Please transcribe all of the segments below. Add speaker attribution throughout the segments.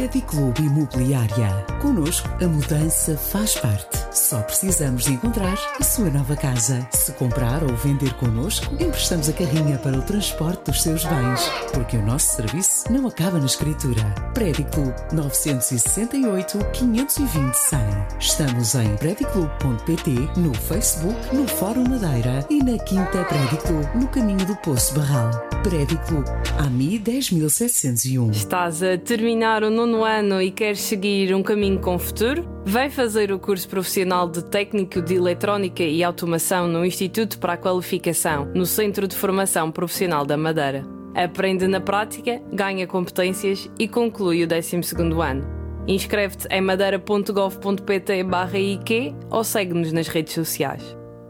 Speaker 1: Prediclube Imobiliária. Connosco, a mudança faz parte. Só precisamos de encontrar a sua nova casa. Se comprar ou vender connosco, emprestamos a carrinha para o transporte dos seus bens. Porque o nosso serviço não acaba na escritura. Prediclube 968 520 100. Estamos em prediclube.pt, no Facebook, no Fórum Madeira e na Quinta Prediclube, no caminho do Poço Barral. Prediclube, AMI 10701.
Speaker 2: Estás a terminar o 9º ano e queres seguir um caminho com futuro? Vem fazer o curso profissional de Técnico de Eletrónica e Automação no Instituto para a Qualificação, no Centro de Formação Profissional da Madeira. Aprende na prática, ganha competências e conclui o 12º ano. Inscreve-te em madeira.gov.pt/IQ ou segue-nos nas redes sociais.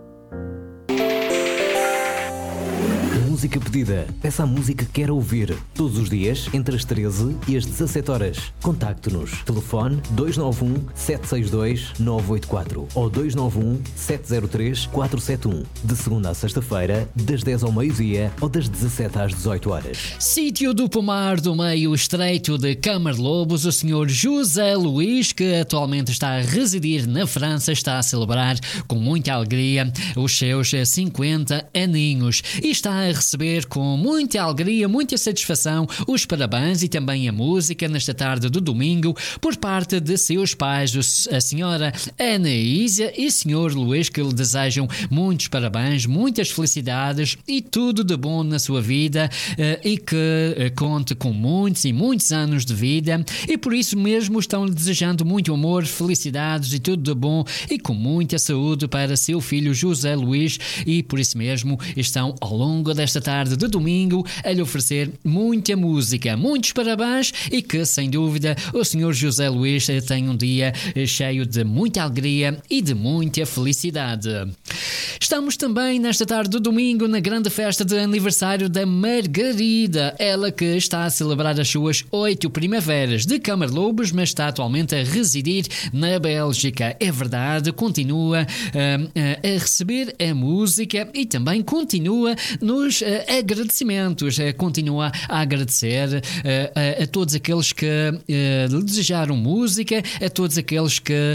Speaker 3: Música pedida. Peça a música que quer ouvir. Todos os dias, entre as 13 e as 17 horas. Contacte-nos. Telefone 291 762 984 ou 291 703 471. De segunda a sexta-feira, das 10 ao meio-dia ou das 17 às 18 horas.
Speaker 4: Sítio do Pomar do Meio Estreito de Camarlobos, o Sr. José Luís, que atualmente está a residir na França, está a celebrar com muita alegria os seus 50 aninhos e está a receber com muita alegria, muita satisfação os parabéns e também a música nesta tarde do domingo por parte de seus pais, a senhora Anaísa e o Sr. Luís, que lhe desejam muitos parabéns, muitas felicidades e tudo de bom na sua vida e que conte com muitos e muitos anos de vida e por isso mesmo estão-lhe desejando muito amor, felicidades e tudo de bom e com muita saúde para seu filho José Luís e por isso mesmo estão ao longo desta tarde de domingo a lhe oferecer muita música, muitos parabéns e que sem dúvida o Sr. José Luís tenha um dia cheio de muita alegria e de muita felicidade. Estamos também nesta tarde de domingo na grande festa de aniversário da Margarida, ela que está a celebrar as suas 8 primaveras de Camarlobos, mas está atualmente a residir na Bélgica. É verdade, continua a receber a música e também continua nos agradecimentos, continua a agradecer a todos aqueles que lhe desejaram música, a todos aqueles que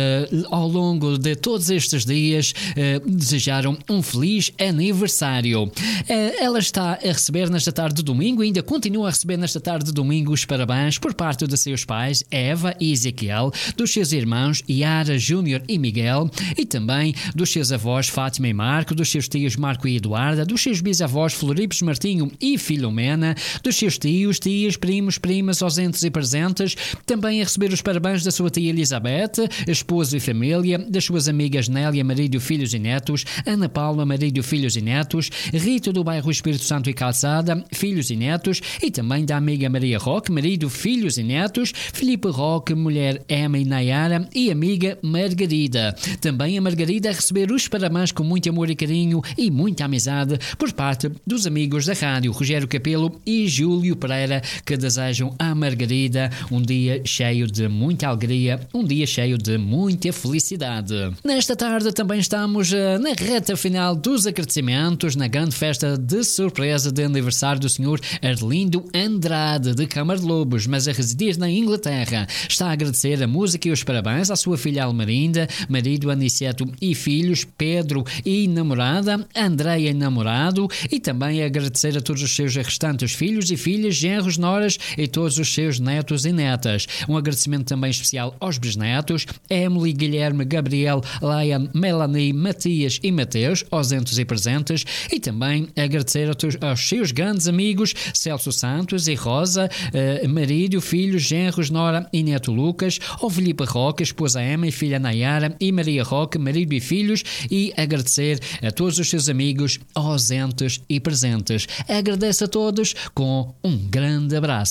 Speaker 4: ao longo de todos estes dias desejaram um feliz aniversário. Ela está a receber nesta tarde de domingo, ainda continua a receber nesta tarde de domingo os parabéns por parte de seus pais, Eva e Ezequiel, dos seus irmãos Yara, Júnior e Miguel, e também dos seus avós Fátima e Marco, dos seus tios Marco e Eduarda, dos seus bisavós Floripes, Martinho e Filomena, dos seus tios, tias, primos, primas, ausentes e presentes, também a receber os parabéns da sua tia Elizabeth, esposo e família, das suas amigas Nélia, marido, filhos e netos, Ana Paula, marido, filhos e netos, Rita do bairro Espírito Santo e Calçada, filhos e netos, e também da amiga Maria Roque, marido, filhos e netos, Filipe Roque, mulher Emma e Nayara e amiga Margarida. Também a Margarida a receber os parabéns com muito amor e carinho e muita amizade por parte dos amigos da rádio, Rogério Capelo e Júlio Pereira, que desejam à Margarida um dia cheio de muita alegria, um dia cheio de muita felicidade. Nesta tarde também estamos na reta final dos agradecimentos na grande festa de surpresa de aniversário do Sr. Arlindo Andrade de Camarlobos, mas a residir na Inglaterra. Está a agradecer a música e os parabéns à sua filha Almerinda, marido Aniceto e filhos, Pedro e namorada, Andréia e namorado, e também a agradecer a todos os seus restantes filhos e filhas, genros, noras e todos os seus netos e netas. Um agradecimento também especial aos bisnetos, Emily, Guilherme, Gabriel, Laia, Melanie, Matias e Mateus, ausentes e presentes, e também agradecer aos seus grandes amigos Celso Santos e Rosa, marido, filhos, genros, nora e neto Lucas, ao Filipe Roque, esposa Emma e filha Nayara e Maria Roque, marido e filhos, e agradecer a todos os seus amigos ausentes e presentes. Agradeço a todos com um grande abraço.